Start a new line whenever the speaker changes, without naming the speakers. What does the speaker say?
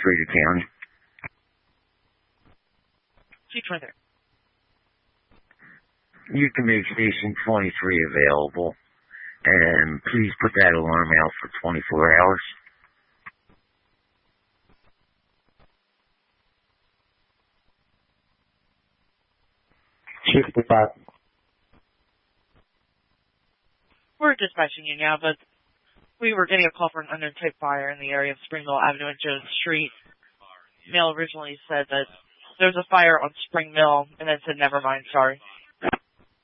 Prater County.
G23.
You can make Station 23 available, and please put that alarm out for 24 hours.
We're dispatching you now, but we were getting a call for an unknown type fire in the area of Springville Avenue and Jones Street. Mail originally said that there was a fire on Spring Mill, and then said, never mind, sorry.